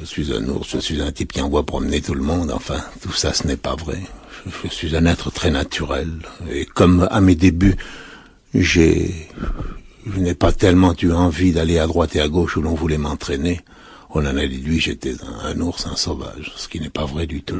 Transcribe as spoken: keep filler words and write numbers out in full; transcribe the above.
je suis un ours, je suis un type qui envoie promener tout le monde, enfin, tout ça, ce n'est pas vrai. Je, je suis un être très naturel, et comme à mes débuts, j'ai, je n'ai pas tellement eu envie d'aller à droite et à gauche où l'on voulait m'entraîner, on en a déduit, j'étais un, un ours, un sauvage, ce qui n'est pas vrai du tout.